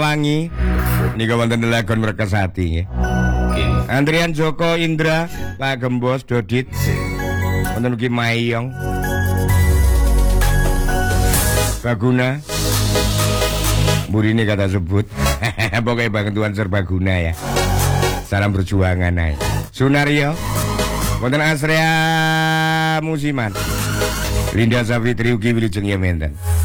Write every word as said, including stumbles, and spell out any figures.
Wangi nika wonten lelagon Werkasati nggih. Andrian Joko Indra, Pak Gembos Dodit. Wonten ugi Mayong. Baguna. Burine kata sebut. Pokoknya bantuan serbaguna ya. Salam perjuangan ae. Sunario. Wonten Asrea Musiman. Linda Safitri ugi wilujeng Yementen.